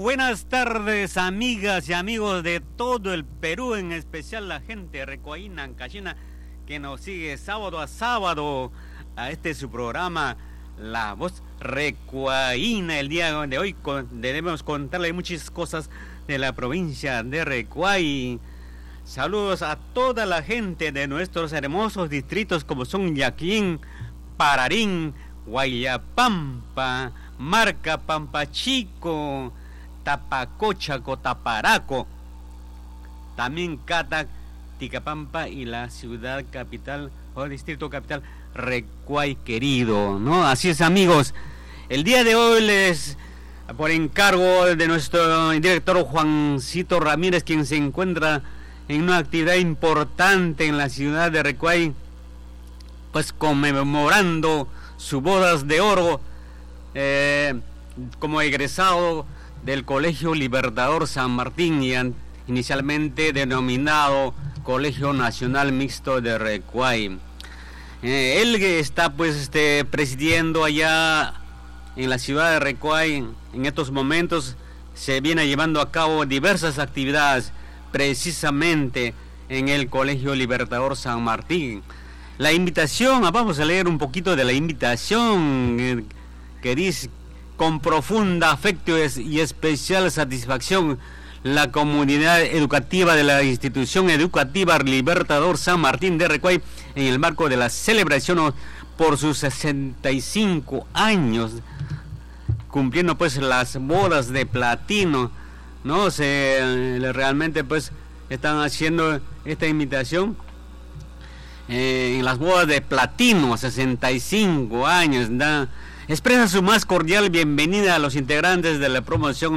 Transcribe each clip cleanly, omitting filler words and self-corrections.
buenas tardes, amigas y amigos de todo el Perú, en especial la gente de Recuaína, Ancachina, que nos sigue sábado a sábado a este su programa, La Voz Recuaína. El día de hoy debemos contarle muchas cosas de la provincia de Recuay. Saludos a toda la gente de nuestros hermosos distritos como son Yaquín, Pararín, Guayapampa, Marca, Pampachico, Tapacocha, Cotaparaco, también Catac, Ticapampa y la ciudad capital o distrito capital Recuay querido, ¿no? Así es, amigos. El día de hoy les, por encargo de nuestro director Juancito Ramírez, quien se encuentra en una actividad importante en la ciudad de Recuay, pues conmemorando sus bodas de oro, como egresado del Colegio Libertador San Martín, y inicialmente denominado Colegio Nacional Mixto de Recuay. Él está pues presidiendo allá en la ciudad de Recuay. En estos momentos se viene llevando a cabo diversas actividades precisamente en el Colegio Libertador San Martín. La invitación, vamos a leer un poquito de la invitación que dice: con profunda afecto y especial satisfacción, la comunidad educativa de la institución educativa Libertador San Martín de Recuay, en el marco de la celebración por sus 65 años, cumpliendo pues las bodas de platino, ¿no? Realmente pues están haciendo esta invitación en las bodas de platino, 65 años, expresa su más cordial bienvenida a los integrantes de la promoción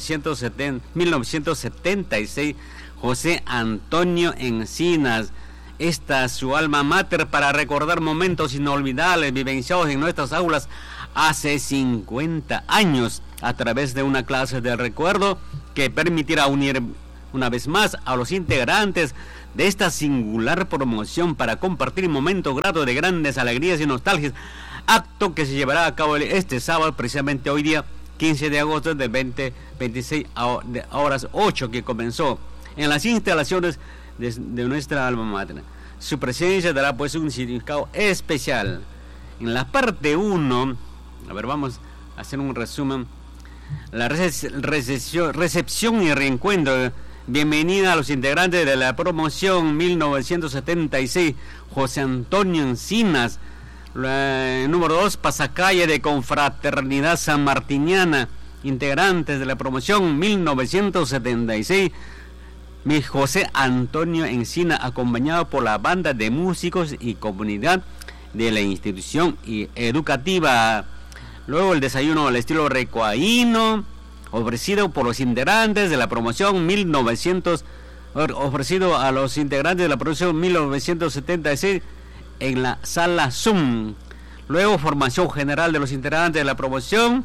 1976 José Antonio Encinas. Esta es su alma mater, para recordar momentos inolvidables vivenciados en nuestras aulas hace 50 años, a través de una clase de recuerdo que permitirá unir una vez más a los integrantes de esta singular promoción para compartir momentos gratos de grandes alegrías y nostalgias, acto que se llevará a cabo este sábado, precisamente hoy día 15 de agosto de 2026 a horas 8, que comenzó en las instalaciones de nuestra alma mater. Su presencia dará pues un significado especial. En la parte 1, vamos a hacer un resumen. La recepción y reencuentro. Bienvenida a los integrantes de la promoción 1976 José Antonio Encinas. Número 2, pasacalle de Confraternidad Sanmartiniana. Integrantes de la promoción 1976 mi José Antonio Encinas, acompañado por la banda de músicos y comunidad de la institución educativa. Luego el desayuno al estilo recuaíno, ofrecido por los integrantes de la promoción 1976 en la sala Zoom. Luego formación general de los integrantes de la promoción.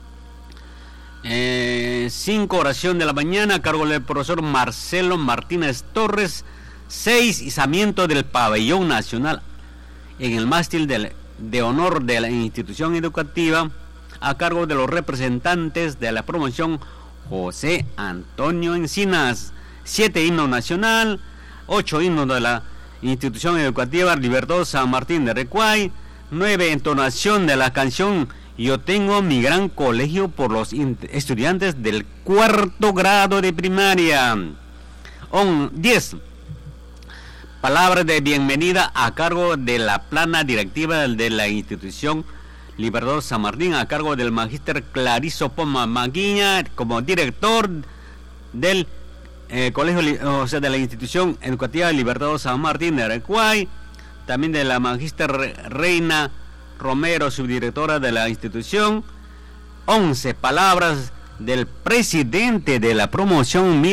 5, oración de la mañana a cargo del profesor Marcelo Martínez Torres. 6, izamiento del pabellón nacional en el mástil de honor de la institución educativa, a cargo de los representantes de la promoción José Antonio Encinas. 7, himno nacional. 8, himno de la institución educativa Libertador San Martín de Recuay. 9, entonación de la canción Yo tengo mi gran colegio por los estudiantes del 4º grado de primaria. 10, palabras de bienvenida a cargo de la plana directiva de la institución Libertador San Martín, a cargo del magíster Clarizo Poma Maguiña, como director del colegio, o sea, de la institución educativa Libertador San Martín de Recuay. También de la magíster Reina Romero, subdirectora de la institución. 11, palabras del presidente de la promoción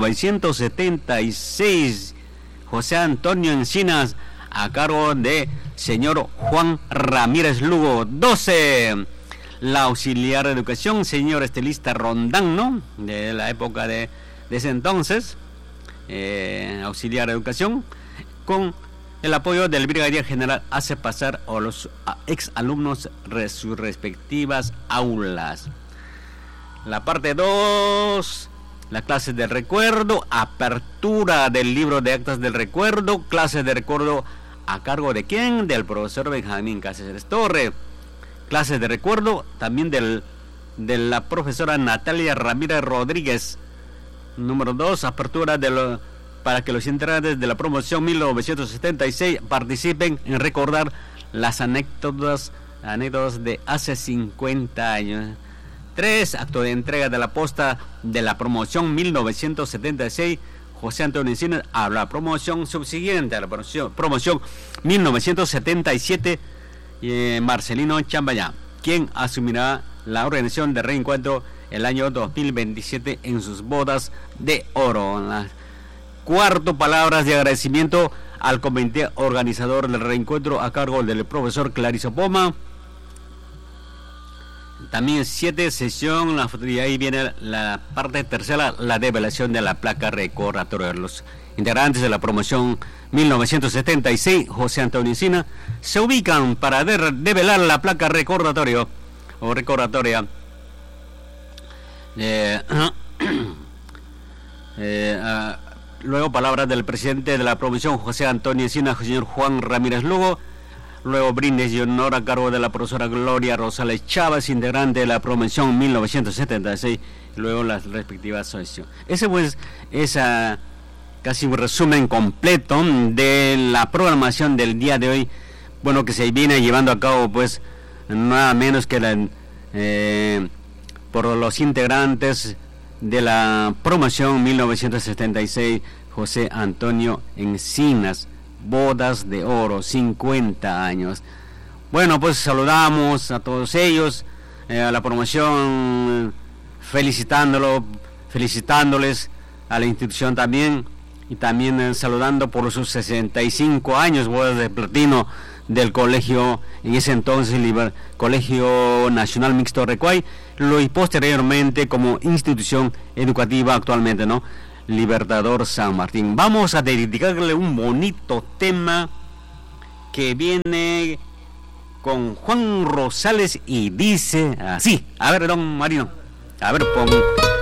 1976 José Antonio Encinas, a cargo de señor Juan Ramírez Lugo. 12, la auxiliar de educación, señor Estelista Rondán, ¿no? De la época de ese entonces, auxiliar de educación, con el apoyo del brigadier general, hace pasar a los ex alumnos sus respectivas aulas. La parte 2, las clases del recuerdo, apertura del libro de actas del recuerdo, clases de recuerdo a cargo de ¿quién? Del profesor Benjamín Cáceres Torre. Clases de recuerdo también de la profesora Natalia Ramírez Rodríguez. Número 2, apertura para que los integrantes de la promoción 1976 participen en recordar las anécdotas de hace 50 años. 3, acto de entrega de la posta de la promoción 1976. José Antonio Encinas a la promoción subsiguiente a la promoción 1977. Marcelino Chambayá, quien asumirá la organización de reencuentro el año 2027 en sus bodas de oro. 4, palabras de agradecimiento al comité organizador del reencuentro a cargo del profesor Clarizo Poma. También 7, sesión, y ahí viene la parte tercera, la develación de la placa recordatoria. Los integrantes de la promoción 1976, José Antonio Encina, se ubican para develar la placa recordatoria. Luego palabras del presidente de la promoción, José Antonio Encina, señor Juan Ramírez Lugo. Luego brindis y honor a cargo de la profesora Gloria Rosales Chávez, integrante de la promoción 1976. Luego las respectivas sesiones. Ese pues es casi un resumen completo de la programación del día de hoy. Bueno, que se viene llevando a cabo pues nada menos que por los integrantes de la promoción 1976, José Antonio Encinas. Bodas de oro, 50 años. Bueno, pues saludamos a todos ellos, a la promoción, felicitándoles a la institución también, y también saludando por sus 65 años, bodas de platino del colegio, en ese entonces Colegio Nacional Mixto Recuay, y posteriormente como institución educativa actualmente, ¿no? Libertador San Martín. Vamos a dedicarle un bonito tema que viene con Juan Rosales y dice así. A ver, don Marino, a ver, pon